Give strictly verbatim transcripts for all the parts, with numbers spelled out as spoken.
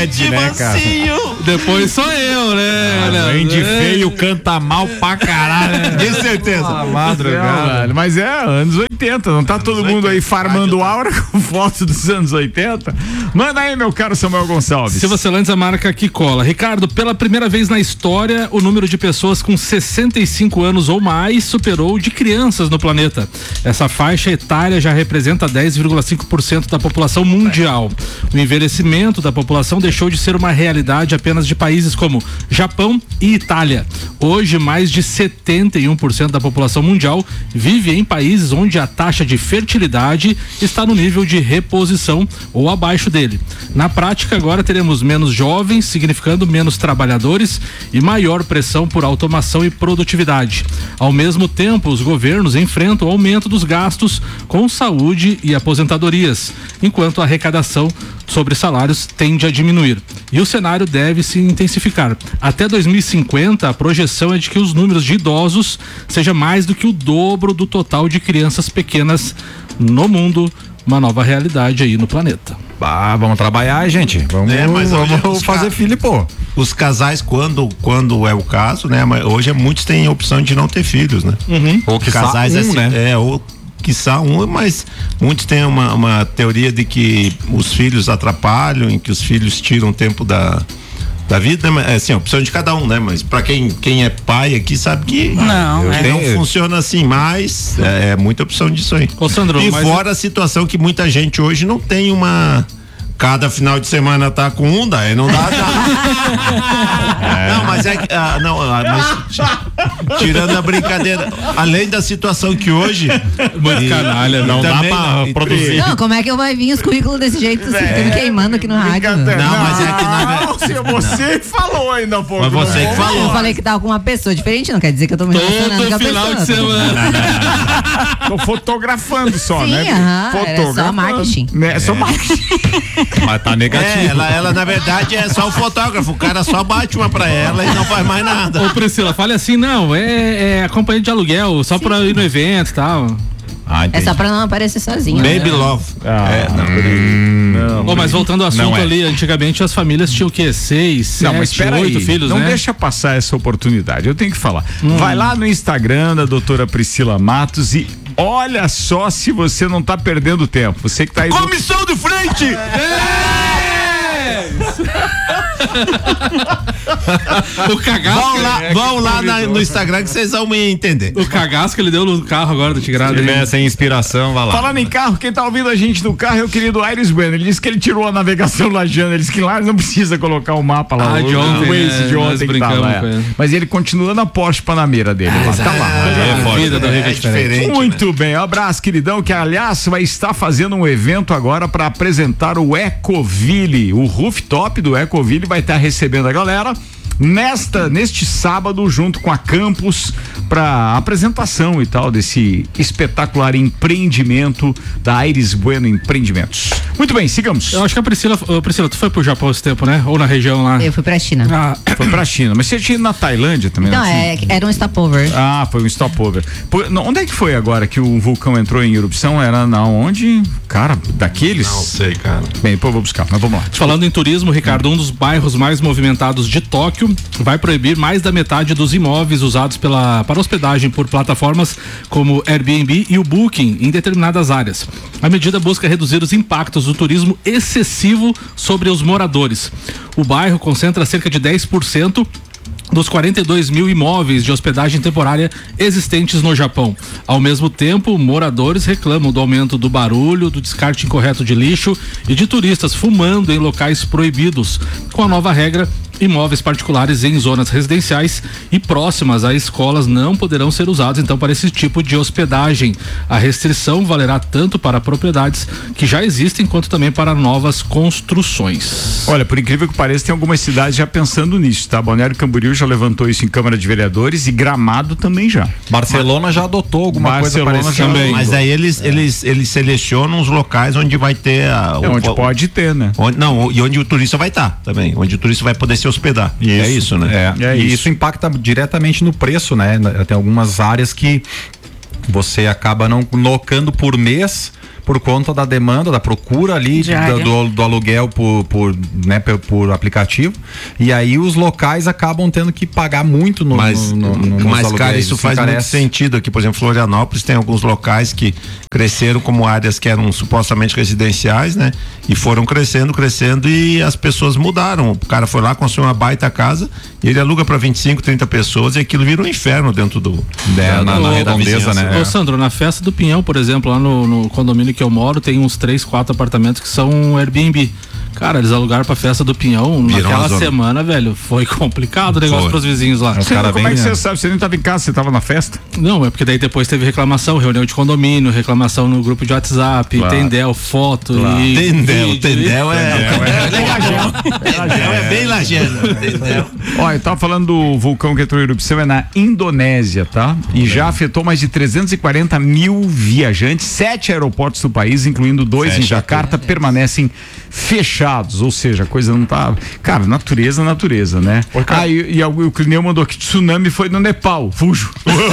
Ed, né, cara? Depois sou eu, né? Além de feio, canta mal pra caralho. De certeza. Ah, madrugada. É, mas é, anos oitenta, não tá anos todo mundo aí farmando aura com foto dos anos oitenta? Manda aí, meu caro Samuel Gonçalves. Silva Celantes, a marca que cola. Ricardo, pela primeira vez na história, o número de pessoas com sessenta e cinco anos ou mais superou o de crianças no planeta. Essa faixa etária já representa dez vírgula cinco por cento da população mundial. O envelhecimento da população deixou de ser uma realidade apenas de países como Japão e Itália. Hoje, mais de setenta e um por cento da população mundial vive em países onde a taxa de fertilidade está no nível de reposição ou abaixo dele. Na prática, agora teremos menos jovens, significando menos trabalhadores e maior pressão por automação e produtividade. Ao mesmo tempo, os governos enfrentam o aumento dos gastos com saúde e aposentadorias, enquanto a arrecadação sobre salários tende a diminuir. E o cenário deve se intensificar. Até dois mil e cinquenta, a projeção é de que os números de idosos seja mais do que o dobro do total de crianças pequenas no mundo. Uma nova realidade aí no planeta. Ah, vamos trabalhar, gente. Vamos, é, mas vamos fazer filho, pô. Os casais, quando, quando é o caso, né? Mas hoje muitos têm a opção de não ter filhos, né? Uhum. Ou que casais um, assim, né? É, ou quiçá um, mas muitos têm uma, uma teoria de que os filhos atrapalham, em que os filhos tiram tempo da da vida, né? Assim, a opção de cada um, né? Mas pra quem, quem é pai aqui sabe que não, é. não funciona assim, mas é, é muita opção disso aí. Ô, Sandro, e mas fora a situação que muita gente hoje não tem uma... Cada final de semana tá com um, daí não dá. é. Não, mas é que. Ah, não, ah, mas, tirando a brincadeira, além da situação que hoje. Muito e, canalha, e não dá também, pra e, produzir. Não, como é que eu vai vir os currículos desse jeito, assim, é. me queimando aqui no rádio? Não, não, mas é que na não, você não. falou ainda, pô. Mas você que falou. Eu falei que tava com uma pessoa diferente, não quer dizer que eu tô me relacionando com a pessoa. Todo final de semana. Tô fotografando só, Sim, né? Aham, fotografando. é só marketing. É só marketing. Mas tá negativo. É, ela, ela na verdade é só o fotógrafo, o cara só bate uma pra ela e não faz mais nada. Ô Priscila, fale assim, não, é, é acompanhante de aluguel, só Sim. pra ir no evento e tal. Ah, é só pra não aparecer sozinho. Baby né? love. Ah, é, não, hum, não, oh, mas voltando ao assunto é. ali, antigamente as famílias tinham o quê? Seis, sete, não, mas espera oito aí, filhos, não né? deixa passar essa oportunidade, eu tenho que falar. Hum. Vai lá no Instagram da doutora Priscila Matos e olha só se você não tá perdendo tempo. Você que tá aí. Comissão do... de frente! É! O cagaço. Vão lá, é vão lá na, no Instagram que vocês vão me entender. O cagaço que ele deu no carro agora do Tigrado. Se tiver sem inspiração, vai lá. Falando em carro, quem tá ouvindo a gente no carro é o querido Aires Bueno. Ele disse que ele tirou a navegação lajana. Ele disse que lá não precisa colocar o mapa lá. Ah, o, de ontem, o Waze é, de ontem que tá lá. É. Mas ele continua na Porsche Panameira dele. Ah, lá, tá lá. É, é, vida do é, é diferente. Muito né? bem. Um abraço, queridão, que aliás vai estar fazendo um evento agora para apresentar o Ecoville. O rooftop do Ecoville vai estar recebendo a galera nesta, neste sábado, junto com a Campus, para apresentação e tal desse espetacular empreendimento da Aires Bueno Empreendimentos. Muito bem, sigamos. Eu acho que a Priscila, Priscila, tu foi pro Japão esse tempo, né? Ou na região lá? Eu fui pra China. Ah, foi pra China, mas você tinha ido na Tailândia também? Não, é, era um stopover. Ah, foi um stopover. Por, não, onde é que foi agora que o vulcão entrou em erupção? Era na onde? Cara, daqueles? Não sei, cara. Bem, depois eu vou buscar, mas vamos lá. Falando em turismo, Ricardo, um dos bairros mais movimentados de Tóquio vai proibir mais da metade dos imóveis usados pela, para hospedagem por plataformas como Airbnb e o Booking em determinadas áreas. A medida busca reduzir os impactos do turismo excessivo sobre os moradores. O bairro concentra cerca de dez por cento dos quarenta e dois mil imóveis de hospedagem temporária existentes no Japão. Ao mesmo tempo, moradores reclamam do aumento do barulho, do descarte incorreto de lixo e de turistas fumando em locais proibidos. Com a nova regra, imóveis particulares em zonas residenciais e próximas a escolas não poderão ser usados então para esse tipo de hospedagem. A restrição valerá tanto para propriedades que já existem quanto também para novas construções. Olha, por incrível que pareça, tem algumas cidades já pensando nisso, tá? Balneário Camboriú já levantou isso em Câmara de Vereadores e Gramado também já. Barcelona já adotou alguma Barcelona coisa parecida também. Mas aí eles, é. eles, eles selecionam os locais onde vai ter a, é, onde o, pode ter, né? Onde, não, e onde o turista vai estar tá, também, onde o turista vai poder se hospedar. Isso. É isso, né? É, é e isso. isso impacta diretamente no preço, né? Tem algumas áreas que você acaba não locando por mês por conta da demanda, da procura ali do, do, do aluguel por, por, né, por, por aplicativo, e aí os locais acabam tendo que pagar muito no, mas, no, no, no mas cara, isso faz muito sentido aqui, por exemplo, Florianópolis tem alguns locais que cresceram como áreas que eram supostamente residenciais, né? E foram crescendo, crescendo e as pessoas mudaram. O cara foi lá, construiu uma baita casa e ele aluga para vinte e cinco, trinta pessoas e aquilo vira um inferno dentro do é, na, na redondeza, né? Ô Sandro, na Festa do Pinhão, por exemplo, lá no, no condomínio que eu moro, tem uns três, quatro apartamentos que são Airbnb. Cara, eles alugaram pra Festa do Pinhão Virou naquela semana, velho. Foi complicado o negócio foi. pros vizinhos lá. Você, cara como é que você sabe? Você nem tava em casa, você tava na festa? Não, é porque daí depois teve reclamação, reunião de condomínio, reclamação no grupo de WhatsApp, claro. Tendel, foto claro. e... Tendel, vídeo, Tendel é... Tendel é bem lajeado. Olha, eu tava falando do vulcão que entrou em erupção, é na Indonésia, tá? E já afetou mais de trezentos e quarenta mil viajantes, sete aeroportos do país, incluindo dois Fecha em Jacarta, permanecem fechados, ou seja, a coisa não tá... Cara, natureza, natureza, né? Oi, ah, e, e o Clineu mandou que tsunami foi no Nepal, fujo.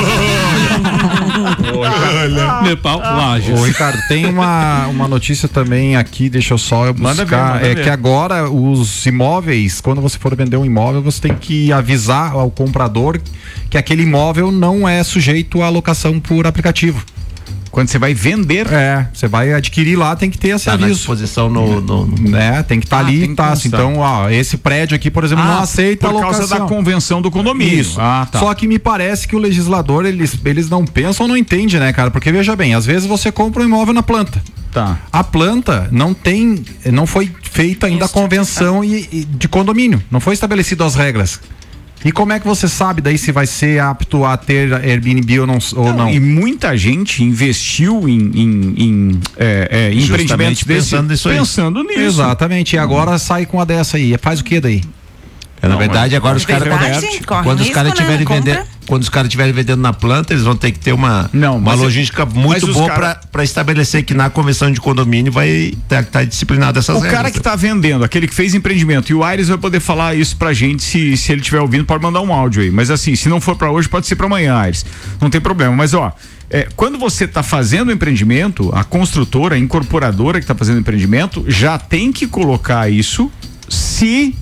Oi, Nepal, Lages. Ô, Ricardo, tem uma, uma notícia também aqui, deixa eu só eu buscar, manda ver, manda é ver. Que agora os imóveis, quando você for vender um imóvel, você tem que avisar ao comprador que aquele imóvel não é sujeito à locação por aplicativo. Quando você vai vender, é, você vai adquirir lá, tem que ter esse tá aviso. Na disposição no, no, no... né? Tem que estar tá ah, ali, tá. Então, ó, esse prédio aqui, por exemplo, ah, não aceita por a locação. Por causa da convenção do condomínio. Isso. Ah, tá. Só que me parece que o legislador, eles, eles não pensam ou não entendem, né, cara? Porque veja bem, às vezes você compra um imóvel na planta. Tá. A planta não tem, não foi feita ainda Isso. a convenção e, e de condomínio. Não foi estabelecido as regras. E como é que você sabe daí se vai ser apto a ter Airbnb ou não? Ou não, não? E muita gente investiu em, em, em é, é, empreendimentos pensando desse, nisso pensando nisso. Exatamente. E agora hum. sai com a dessa aí. Faz o que daí? É, na não, verdade, agora os caras quando os caras estiverem né? vendendo, quando os caras estiverem vendendo na planta, eles vão ter que ter uma não, uma logística é, muito boa para cara... estabelecer que na convenção de condomínio vai estar tá, tá disciplinado essas o regras. O cara que está vendendo, aquele que fez empreendimento, e o Aires vai poder falar isso pra gente se se ele estiver ouvindo, pode mandar um áudio aí, mas assim, se não for para hoje, pode ser para amanhã, Aires. Não tem problema, mas ó, É, quando você está fazendo o empreendimento, a construtora, a incorporadora que está fazendo o empreendimento, já tem que colocar isso se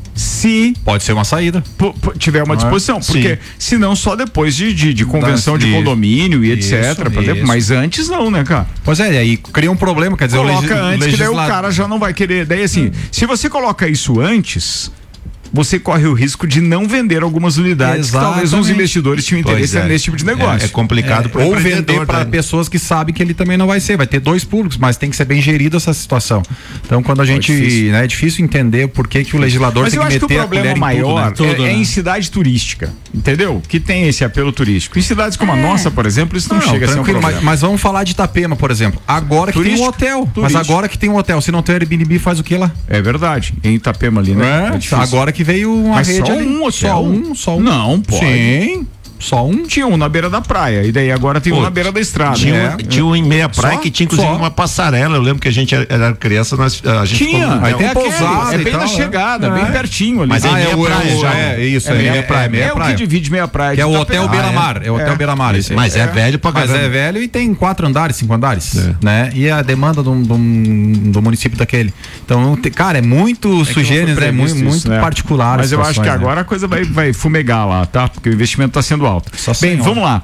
se pode ser uma saída p- p- tiver uma disposição, ah, porque senão só depois de, de, de convenção das, de condomínio e etcétera, isso, exemplo, mas antes não, né, cara? Pois é, e aí cria um problema, quer dizer, coloca o legis, antes legisla... que daí o cara já não vai querer, daí assim, hum. se você coloca isso antes, você corre o risco de não vender algumas unidades. Exatamente. Que talvez uns investidores tinham interesse é. nesse tipo de negócio. É, é complicado é, para ou vender para pessoas que sabem que ele também não vai ser, vai ter dois públicos, mas tem que ser bem gerido essa situação. Então, quando a gente, é difícil, né, é difícil entender por que que o legislador mas tem que meter que o problema a maior tudo, né? Tudo, é, né? é em cidade turística, entendeu? Que tem esse apelo turístico. Em cidades como é. a nossa, por exemplo, isso não, não chega a ser um problema. Mas, mas vamos falar de Itapema, por exemplo. Agora que turístico, tem um hotel, turístico. Mas agora que tem um hotel, se não tem Airbnb, faz o que lá? É verdade. Em Itapema ali, né? É, é agora que veio uma mas rede só ali. um hotel? Só um, só um. Não, pode. Sim. Só um? Tinha um na beira da praia, e daí agora tem Pô, um na beira da estrada. Tinha, é. um, tinha um em meia praia só? Que tinha inclusive Só? Uma passarela. Eu lembro que a gente era, era criança, nós, a gente tinha, ficou, aí tem a pousada, é bem tal, na chegada, é. bem pertinho ali. Mas ah, é meia é praia o, já. É, isso, é, é meia, meia praia, meia é praia. É o que divide meia praia. Que é o Hotel Beira-Mar, é o Hotel Beira-Mar. Mas é velho pra caramba. Mas é velho e tem quatro andares, cinco andares, né? E a demanda do, do, do município daquele. Então, cara, é muito sui generis, é muito, muito particular. Mas eu acho que agora a coisa vai, vai fumegar lá, tá? Porque o investimento tá sendo alto. Bem, vamos lá.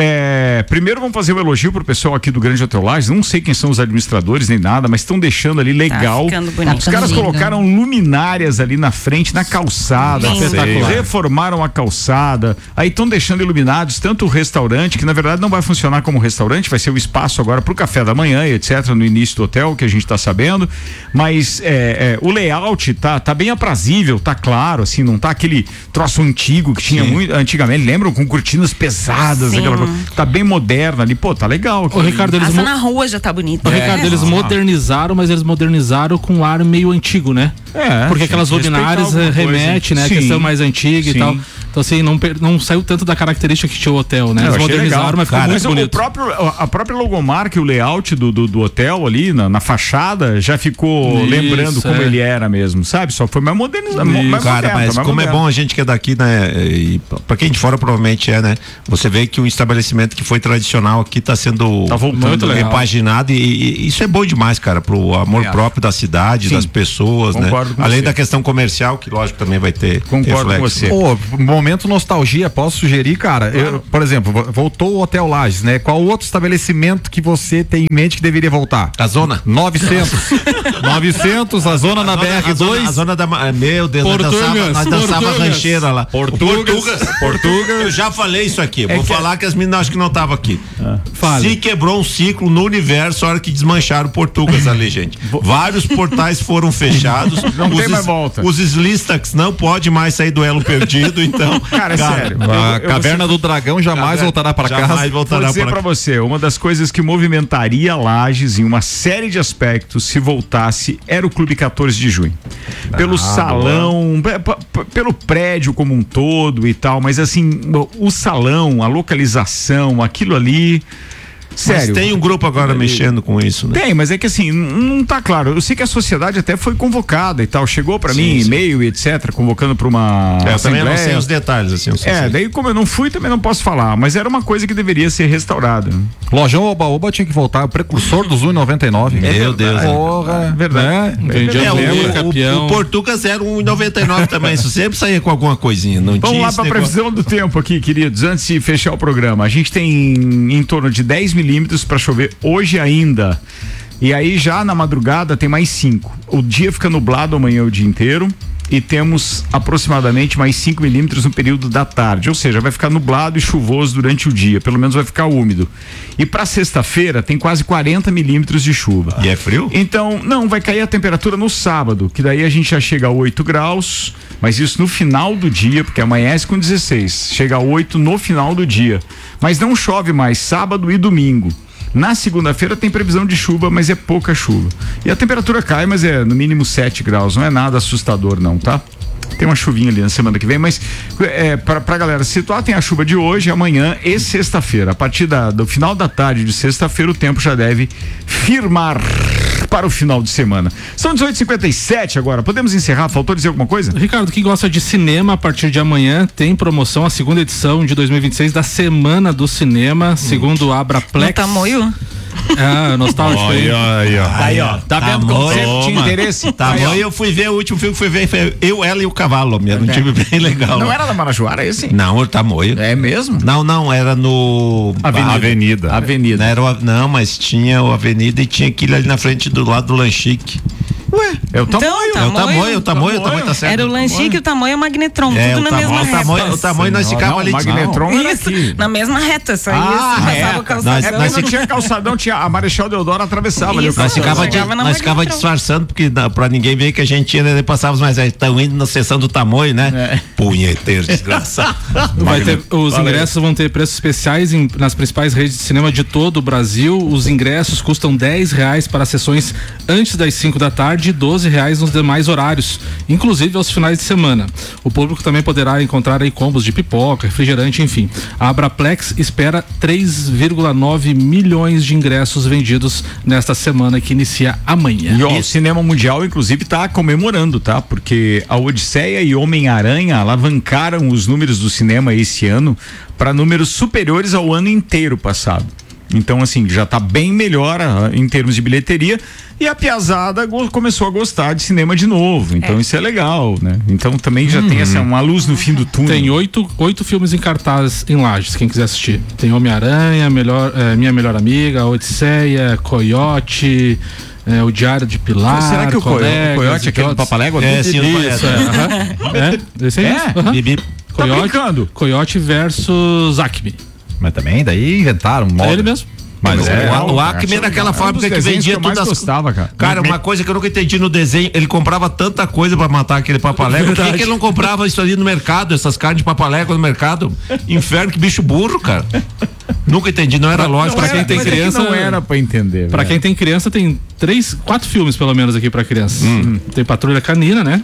É, primeiro vamos fazer um elogio pro pessoal aqui do Grande Hotel Lages. Não sei quem são os administradores nem nada, mas estão deixando ali legal. Tá os caras colocaram luminárias ali na frente, na calçada, reformaram a calçada, aí estão deixando iluminados tanto o restaurante, que na verdade não vai funcionar como restaurante, vai ser o espaço agora pro café da manhã e etcétera no início do hotel, que a gente tá sabendo, mas é, é, o layout tá, tá bem aprazível, tá claro, assim, não tá aquele troço antigo que tinha Sim. muito antigamente, lembram? Com cortinas pesadas, Sim. aquela tá bem moderna ali, pô, tá legal. O Ricardo, eles mo... na rua já tá bonito. O Ricardo, eles modernizaram, mas eles modernizaram com um ar meio antigo, né? É. Porque aquelas luminárias remete, né? A questão mais antiga Sim. e tal. Então assim, não, não saiu tanto da característica que tinha o hotel, né? Não, Eles modernizaram, legal. mas ficou Cara, muito mas bonito. O próprio, a própria logomarca e o layout do, do, do hotel ali, na, na fachada, já ficou Isso, lembrando como é. ele era mesmo, sabe? Só foi mais modernizado. Mais Cara, moderno, mas mais como moderno. é bom a gente que é daqui, né? E pra quem de fora provavelmente é, né? Você vê que um estabelecimento que foi tradicional aqui tá sendo Tá voltando, muito legal. repaginado e, e isso é bom demais, cara, pro amor É. próprio da cidade, Sim. das pessoas, Concordo né? com Além você. da questão comercial, que lógico também vai ter Concordo com você. Pô, momento nostalgia, posso sugerir, cara? Eu, por exemplo, vo- voltou o Hotel Lages, né? Qual outro estabelecimento que você tem em mente que deveria voltar? A zona? novecentos. novecentos, a zona na A B R zona, dois. a zona da. Meu Deus, nós Portugas, dançava, nós dançava Portugas. rancheira lá. Portugas. Portugas. Eu já falei isso aqui. Vou falar que as meninas acho que não estavam aqui. Fale. Se quebrou um ciclo no universo a hora que desmancharam Portugas ali, gente. Vários portais foram fechados. Não tem os mais es- volta. Os Slistax não pode mais sair do elo perdido, então. Cara, é sério. A Eu- eu- Caverna do Dragão jamais voltará para Jamais casa. Vou voltará dizer para pra você, uma das coisas que movimentaria Lages em uma série de aspectos se voltasse era o Clube quatorze de junho. Pelo salão, pe- pe- pelo prédio como um todo e tal, mas assim, o salão, a localização, aquilo ali. Sério. Mas tem um grupo agora mexendo com isso, né? Tem, mas é que assim, n- não tá claro. Eu sei que a sociedade até foi convocada e tal, chegou pra Sim, mim sim. e-mail e etc, convocando pra uma É, eu também não sei assembleia. os detalhes, assim. Eu só É, sei. daí como eu não fui, também não posso falar, mas era uma coisa que deveria ser restaurada. Lojão Oba-Oba tinha que voltar, o precursor dos um e noventa e nove. Meu Deus. Porra, Verdade. né? Vendia É, Flamengo, o, campeão. o, o Portugas era um e noventa e nove também, isso sempre saía com alguma coisinha. Não Vamos tinha lá esse para a negócio. previsão do tempo aqui, queridos, antes de fechar o programa. A gente tem em torno de dez milímetros para chover hoje ainda. E aí já na madrugada tem mais cinco. O dia fica nublado amanhã o dia inteiro. E temos aproximadamente mais cinco milímetros no período da tarde, ou seja, vai ficar nublado e chuvoso durante o dia, pelo menos vai ficar úmido. E para sexta-feira tem quase quarenta milímetros de chuva. E é frio? Então, não, vai cair a temperatura no sábado, que daí a gente já chega a oito graus, mas isso no final do dia, porque amanhece com dezesseis, chega a oito no final do dia. Mas não chove mais sábado e domingo. Na segunda-feira tem previsão de chuva, mas é pouca chuva. E a temperatura cai, mas é no mínimo sete graus, não é nada assustador não, tá? Tem uma chuvinha ali na semana que vem, mas é, pra, pra galera se situar, tem a chuva de hoje, amanhã e sexta-feira. A partir da, do final da tarde de sexta-feira, o tempo já deve firmar para o final de semana. São dezoito e cinquenta e sete agora. Podemos encerrar? Faltou dizer alguma coisa? Ricardo, quem gosta de cinema, a partir de amanhã tem promoção, a segunda edição de dois mil e vinte e seis da Semana do Cinema, segundo a Abraplex. No Tamoio? Ah, nostálgico. hein? aí, ó. Aí, ó. Tá vendo como sempre tinha interesse? Tá Aí, ó. bom, eu fui ver o último filme que fui ver, foi Eu, Ela e o Cavalo, era um time bem legal. Não era da Marajoara esse? Não, o Tamoio. É mesmo? Não, não, era no Avenida. Avenida. Avenida. Não, era o- não, mas tinha o Avenida e tinha aquele ali na frente do lado do Lanchique. Ué, é o Então, tamanho. É o Tamoio. tamanho, o tamanho, o tamanho tá certo. Era o Lanchique e o Tamoio e o Magnetron, É, tudo o na mesma tamanho, o reta. tamanho, o tamanho nós ficávamos Não, ali. o Magnetron era Isso, aqui. na mesma reta, só isso. Ah, Passava é. o calçadão. Nós- nós Quando tinha calçadão, tinha a Marechal Deodoro atravessava ali o Isso. Nós ficava, Chegava de- na nós Magnetron. ficava disfarçando, porque na, pra ninguém ver que a gente ia, né, passávamos mais, estão indo na sessão do tamanho, né? É. Punheteiro, desgraçado. Vai ter, os ingressos vão ter preços especiais em- nas principais redes de cinema de todo o Brasil. Os ingressos custam dez reais para sessões antes das cinco da tarde e doze reais nos demais horários, inclusive aos finais de semana. O público também poderá encontrar aí combos de pipoca, refrigerante, enfim. A Abraplex espera três vírgula nove milhões de ingressos vendidos nesta semana que inicia amanhã. E ó, o cinema mundial, inclusive, tá comemorando, tá? Porque a Odisseia e Homem-Aranha alavancaram os números do cinema esse ano para números superiores ao ano inteiro passado. Então, assim, já tá bem melhor ah, em termos de bilheteria. E a piazada go- começou a gostar de cinema de novo. Então, isso é legal, né? Então, também já tem essa, uma luz no fim do túnel. Tem oito, oito filmes em cartaz em Lages, quem quiser assistir. Tem Homem-Aranha, melhor, eh, Minha Melhor Amiga, Odisseia, Coyote, eh, O Diário de Pilar. Será que o Coyote, Colegas, o Coyote é aquele do Idiotas. Papalégua? É, sim, Isso, é. aham. É, esse aí É? mesmo, aham. Bibi. Tá Coyote, brincando? Coyote versus Acme. Mas também daí inventaram um modo. É ele mesmo. Mas é. o, o Acme cara. era aquela É um dos fábrica que desenhos vendia que eu mais todas as gostava, cara. Cara, uma coisa que eu nunca entendi no desenho, ele comprava tanta coisa pra matar aquele papalégua. Por que, que ele não comprava isso ali no mercado, essas carnes de papalégua no mercado? Inferno, que bicho burro, cara. Nunca entendi, não era lógico. pra quem tem Mas é que criança- não era pra entender. Pra velho. quem tem criança, tem três, quatro filmes pelo menos aqui pra crianças. Hum. Tem Patrulha Canina, né?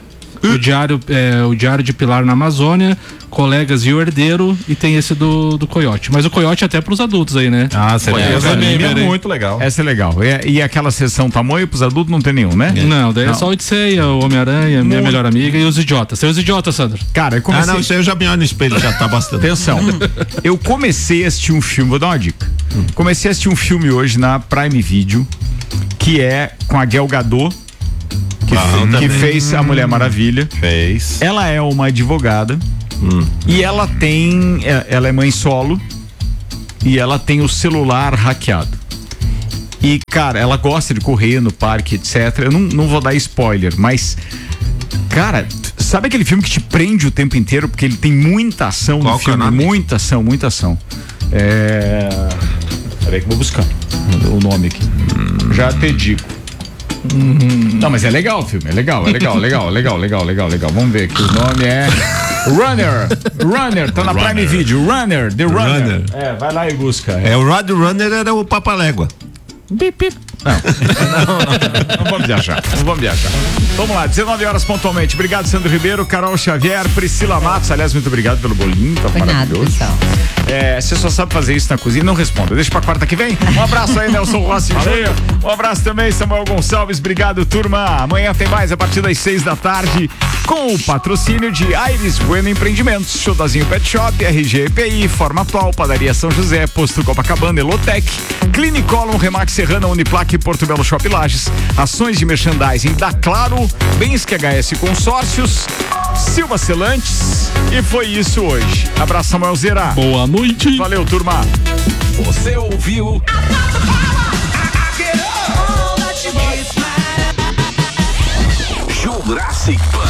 o Diário, é, o Diário de Pilar na Amazônia, Colegas e o Herdeiro, e tem esse do, do Coiote. Mas o Coiote é até pros adultos aí, né? Ah, certeza. É, é muito legal. Essa é legal. E, e aquela sessão tamanho pros adultos não tem nenhum, né? Não, daí não. É só o Odisseia, o Homem-Aranha, Minha Melhor Amiga e os Idiotas. Tem os Idiotas, Sandro. Cara, eu comecei... Ah, não, isso aí eu já me olho no espelho, já tá bastante. Atenção. Eu comecei a assistir um filme, vou dar uma dica. Hum. Comecei a assistir um filme hoje na Prime Video, que é com a Gal Gadot, que, ah, que fez a Mulher Maravilha. Fez. Ela é uma advogada hum. e ela tem, ela é mãe solo e ela tem o celular hackeado. E, cara, ela gosta de correr no parque, etcétera. Eu não, não vou dar spoiler, mas, cara, sabe aquele filme que te prende o tempo inteiro? Porque ele tem muita ação Qual no filme, muita ação, muita ação. É... Peraí que eu vou buscar o nome aqui. Hum. Já te digo. Hum. Não, mas é legal o filme, é legal, é legal, legal, legal, legal, legal, legal. Vamos ver aqui, o nome é Runner, Runner, tá na Prime Video, Runner, The Runner. Runner. É, vai lá e busca. É, é o Rod Runner era o Papalégua. Bip, bip. Não. não, não, não vamos viajar, não vamos viajar. Vamos lá, dezenove horas pontualmente. Obrigado, Sandro Ribeiro, Carol Xavier, Priscila Matos. Aliás, muito obrigado pelo bolinho, tá maravilhoso. Nada, é, você só sabe fazer isso na cozinha, não responda. Deixa pra quarta que vem. Um abraço aí, Nelson Rossi. Um abraço também, Samuel Gonçalves. Obrigado, turma. Amanhã tem mais a partir das seis da tarde com o patrocínio de Aires Bueno Empreendimentos, Chodazinho Pet Shop, R G E P I, Forma Atual, Padaria São José, Posto Copacabana, Elotec, Clinicolum, Remax Serrana, Uniplaque, Porto Belo Shop Lages, ações de merchandising da Claro, Bens que H S Consórcios, Silva Celantes, e foi isso hoje. Abraço, Samuel Zera. Boa noite. Valeu, turma. Você ouviu Jurassic